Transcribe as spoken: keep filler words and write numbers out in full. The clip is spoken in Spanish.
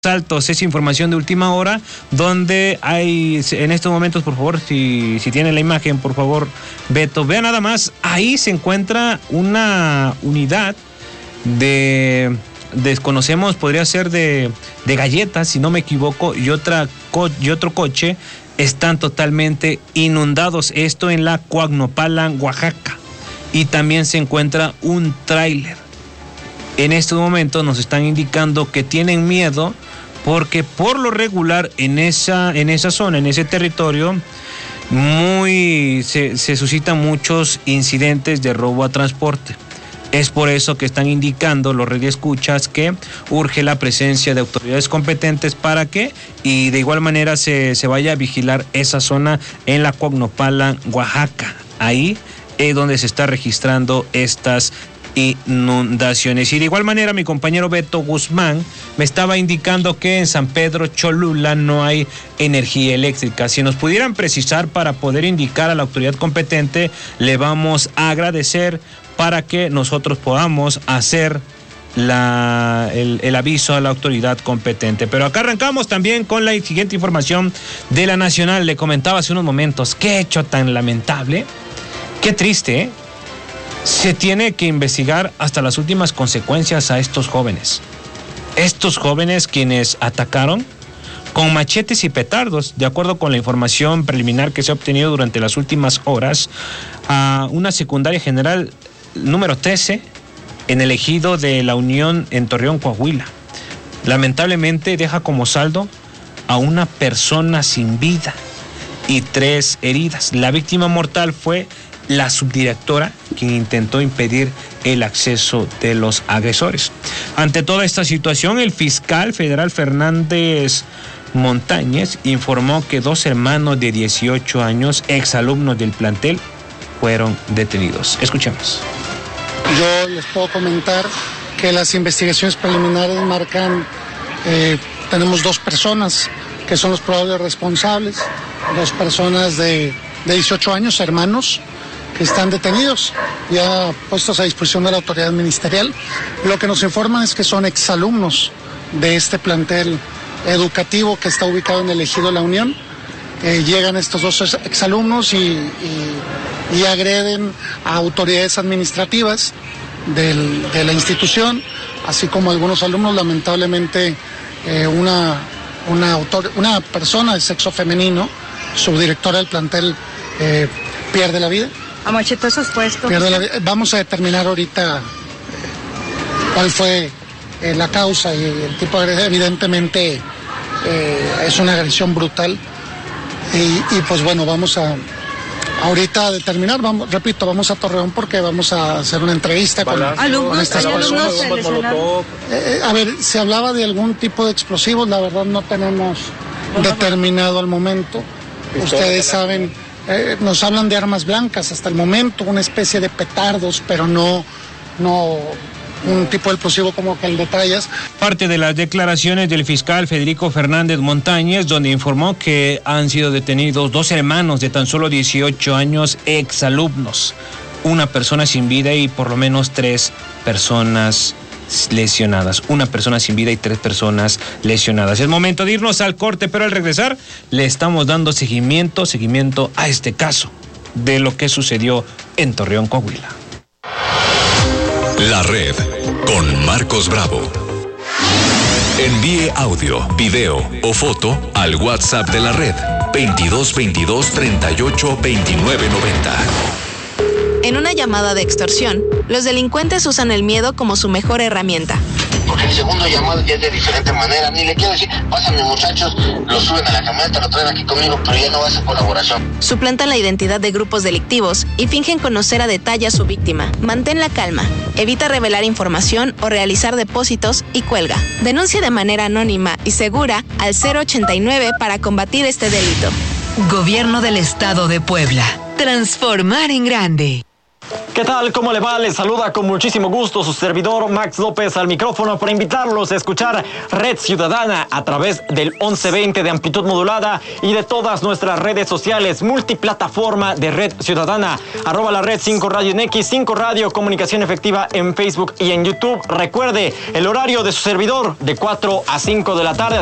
Saltos, es información de última hora, donde hay, en estos momentos, por favor, si, si tienen la imagen, por favor, Beto, vea nada más, ahí se encuentra una unidad de, desconocemos, podría ser de, de galletas, si no me equivoco, y, otra co- y otro coche están totalmente inundados, esto en la Coagnopalan, Oaxaca, y también se encuentra un tráiler. En estos momentos nos están indicando que tienen miedo porque por lo regular en esa, en esa zona, en ese territorio, muy se, se suscitan muchos incidentes de robo a transporte. Es por eso que están indicando los radioescuchas que urge la presencia de autoridades competentes para que, y de igual manera se, se vaya a vigilar esa zona en la Coagnopalan, Oaxaca. Ahí es donde se está registrando estas inundaciones. Y de igual manera mi compañero Beto Guzmán me estaba indicando que en San Pedro Cholula no hay energía eléctrica. Si nos pudieran precisar para poder indicar a la autoridad competente, le vamos a agradecer para que nosotros podamos hacer la, el, el aviso a la autoridad competente. Pero acá arrancamos también con la siguiente información de la Nacional. Le comentaba hace unos momentos, qué hecho tan lamentable, qué triste, ¿eh? Se tiene que investigar hasta las últimas consecuencias a estos jóvenes. Estos jóvenes quienes atacaron con machetes y petardos, de acuerdo con la información preliminar que se ha obtenido durante las últimas horas, a una secundaria general número trece en el ejido de La Unión en Torreón, Coahuila. Lamentablemente deja como saldo a una persona sin vida y tres heridas. La víctima mortal fue la subdirectora, quien intentó impedir el acceso de los agresores. Ante toda esta situación, el fiscal federal Fernández Montañez informó que dos hermanos de dieciocho años, exalumnos del plantel, fueron detenidos. Escuchemos. Yo les puedo comentar que las investigaciones preliminares marcan, eh, tenemos dos personas que son los probables responsables, dos personas de, de dieciocho años, hermanos, que están detenidos, ya puestos a disposición de la autoridad ministerial. Lo que nos informan es que son exalumnos de este plantel educativo que está ubicado en el ejido La Unión. Eh, llegan estos dos exalumnos y, y, y agreden a autoridades administrativas del, de la institución, así como algunos alumnos. Lamentablemente eh, una, una, autor, una persona de sexo femenino, subdirectora del plantel, eh, pierde la vida. A machetazos puestos. Vamos a determinar ahorita eh, cuál fue eh, la causa y el tipo de agresión. Evidentemente eh, es una agresión brutal y, y pues bueno, vamos a ahorita a determinar, vamos, repito, vamos a Torreón porque vamos a hacer una entrevista con, con estas personas. Eh, a ver, se hablaba de algún tipo de explosivos, la verdad no tenemos determinado al momento. Ustedes saben... Eh, nos hablan de armas blancas hasta el momento, una especie de petardos, pero no, no un tipo de explosivo como que el de Trayas. Parte de las declaraciones del fiscal Federico Fernández Montañez, donde informó que han sido detenidos dos hermanos de tan solo dieciocho años, exalumnos, una persona sin vida y por lo menos tres personas lesionadas, una persona sin vida y tres personas lesionadas. Es momento de irnos al corte, pero al regresar le estamos dando seguimiento, seguimiento a este caso de lo que sucedió en Torreón, Coahuila. La Red con Marcos Bravo. Envíe audio, video o foto al WhatsApp de la Red veintidós veintidós treinta y ocho veintinueve noventa. En una llamada de extorsión, los delincuentes usan el miedo como su mejor herramienta. Porque el segundo llamado ya es de diferente manera. Ni le quiero decir, pásame muchachos, lo suben a la camioneta, lo traen aquí conmigo, pero ya no va a ser colaboración. Suplantan la identidad de grupos delictivos y fingen conocer a detalle a su víctima. Mantén la calma, evita revelar información o realizar depósitos y cuelga. Denuncia de manera anónima y segura al cero ochenta y nueve para combatir este delito. Gobierno del Estado de Puebla. Transformar en grande. ¿Qué tal? ¿Cómo le va? Les saluda con muchísimo gusto su servidor Max López al micrófono para invitarlos a escuchar Red Ciudadana a través del once veinte de amplitud modulada y de todas nuestras redes sociales, multiplataforma de Red Ciudadana, arroba la red cinco Radio en X, cinco Radio, comunicación efectiva en Facebook y en YouTube. Recuerde, el horario de su servidor de cuatro a cinco de la tarde.